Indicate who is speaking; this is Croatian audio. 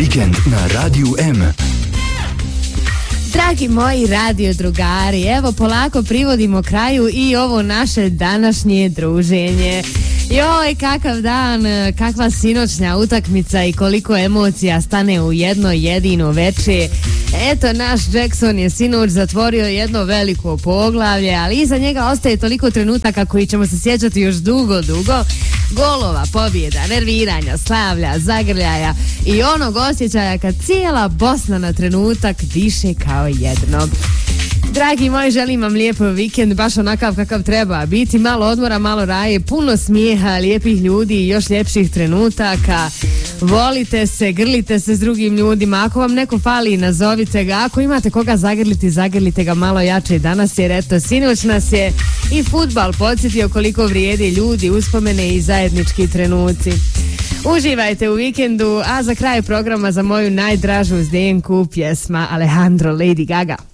Speaker 1: vikend na Radiju M.
Speaker 2: Dragi moji radio drugari, evo polako privodimo kraju i ovo naše današnje druženje. Joj, kakav dan, kakva sinoćnja utakmica i koliko emocija stane u jedno jedino veče. Eto, naš Jackson je sinoć zatvorio jedno veliko poglavlje, ali iza njega ostaje toliko trenutaka koji ćemo se sjećati još dugo. Golova, pobjeda, nerviranja, slavlja, zagrljaja i onog osjećaja kad cijela Bosna na trenutak diše kao jedno. Dragi moji, želim vam lijepo vikend, baš onakav kakav treba biti, malo odmora, malo raje, puno smijeha, lijepih ljudi i još ljepših trenutaka. Volite se, grlite se s drugim ljudima, ako vam neko fali, nazovite ga, ako imate koga zagrliti, zagrlite ga malo jače danas, jer eto, sinoć nas je i fudbal podsjetio koliko vrijedi ljudi, uspomene i zajednički trenuci. Uživajte u vikendu, a za kraj programa za moju najdražu Zdenku pjesma Alejandro, Lady Gaga.